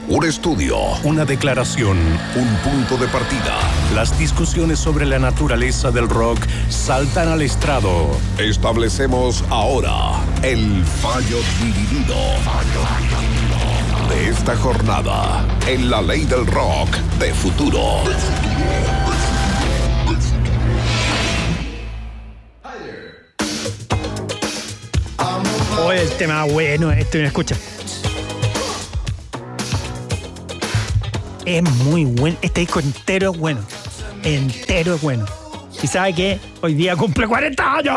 Un estudio, una declaración, un punto de partida. Las discusiones sobre la naturaleza del rock saltan al estrado. Establecemos ahora el fallo dividido de esta jornada en la ley del rock de futuro. Oh, el tema bueno, me escucha. Es muy bueno. Este disco entero es bueno. Entero es bueno. ¿Y sabe qué? Hoy día cumple 40 años.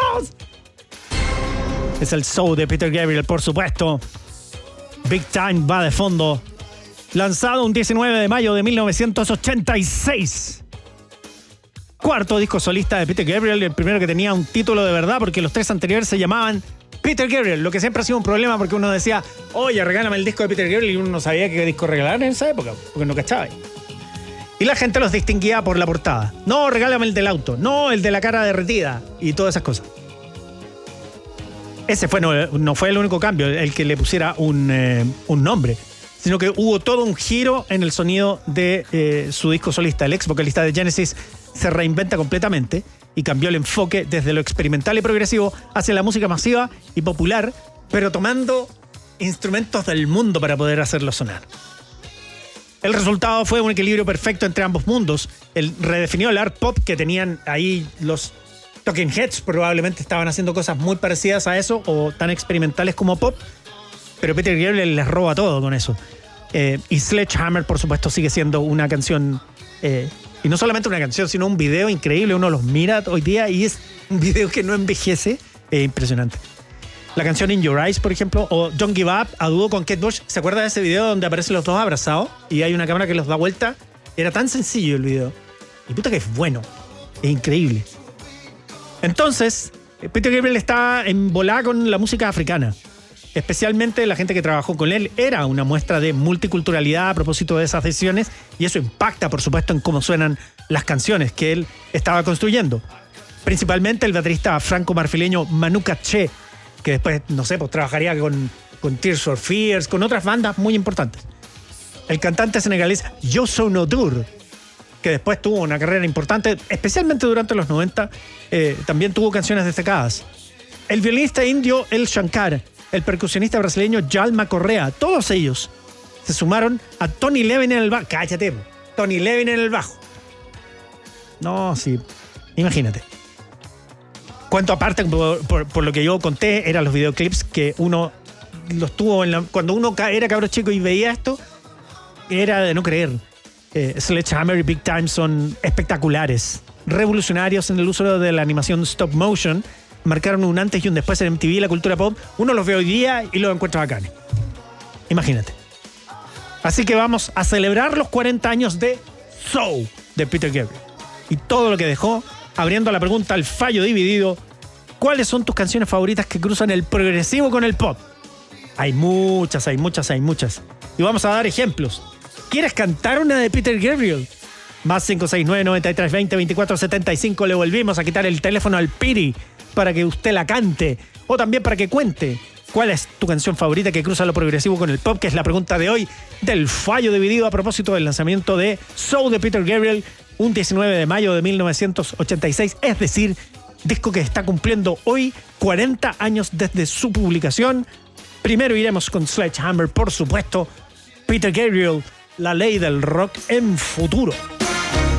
Es el show de Peter Gabriel, por supuesto. Big Time va de fondo. Lanzado un 19 de mayo de 1986. Cuarto disco solista de Peter Gabriel. El primero que tenía un título de verdad, porque los tres anteriores se llamaban Peter Gabriel, lo que siempre ha sido un problema porque uno decía, oye, regálame el disco de Peter Gabriel, y uno no sabía qué disco regalar en esa época, porque no cachaba. Y la gente los distinguía por la portada. No, regálame el del auto. No, el de la cara derretida. Y todas esas cosas. Ese no fue el único cambio, el que le pusiera un nombre, sino que hubo todo un giro en el sonido de su disco solista. El ex vocalista de Genesis se reinventa completamente y cambió el enfoque desde lo experimental y progresivo hacia la música masiva y popular, pero tomando instrumentos del mundo para poder hacerlo sonar. El resultado fue un equilibrio perfecto entre ambos mundos. Él redefinió el art pop que tenían ahí los Talking Heads, probablemente estaban haciendo cosas muy parecidas a eso o tan experimentales como pop, pero Peter Gabriel les roba todo con eso. Y Sledgehammer, por supuesto, sigue siendo una canción... y no solamente una canción, sino un video increíble. Uno los mira hoy día y es un video que no envejece. Impresionante. La canción In Your Eyes, por ejemplo, o Don't Give Up, a dúo con Kate Bush. ¿Se acuerda de ese video donde aparecen los dos abrazados y hay una cámara que los da vuelta? Era tan sencillo el video. Y puta que es bueno. Es increíble. Entonces, Peter Gabriel está en volá con la música africana. Especialmente la gente que trabajó con él era una muestra de multiculturalidad a propósito de esas decisiones, y eso impacta, por supuesto, en cómo suenan las canciones que él estaba construyendo. Principalmente el baterista franco-marfileño Manu Katché, que después, no sé, pues trabajaría con Tears for Fears, con otras bandas muy importantes. El cantante senegalés Youssou N'Dour, que después tuvo una carrera importante, especialmente durante los 90, también tuvo canciones destacadas. El violinista indio El Shankar, el percusionista brasileño Djalma Correa, todos ellos se sumaron a Tony Levin en el bajo. Cállate, Tony Levin en el bajo. No, sí, imagínate. Cuanto aparte, por lo que yo conté, eran los videoclips que uno los tuvo cuando uno era cabro chico y veía esto, era de no creer. Sledgehammer y Big Time son espectaculares, revolucionarios en el uso de la animación stop motion. Marcaron un antes y un después en MTV y la cultura pop. Uno los ve hoy día y los encuentra bacanes. Imagínate. Así que vamos a celebrar los 40 años de Soul de Peter Gabriel y todo lo que dejó, abriendo la pregunta al fallo dividido: ¿cuáles son tus canciones favoritas que cruzan el progresivo con el pop? Hay muchas. Y vamos a dar ejemplos. ¿Quieres cantar una de Peter Gabriel? Más 569-9320-2475. Le volvimos a quitar el teléfono al Piri para que usted la cante, o también para que cuente cuál es tu canción favorita que cruza lo progresivo con el pop, que es la pregunta de hoy del fallo dividido a propósito del lanzamiento de Soul de Peter Gabriel, un 19 de mayo de 1986, es decir, disco que está cumpliendo hoy 40 años desde su publicación. Primero iremos con Sledgehammer, por supuesto. Peter Gabriel, la ley del rock en futuro.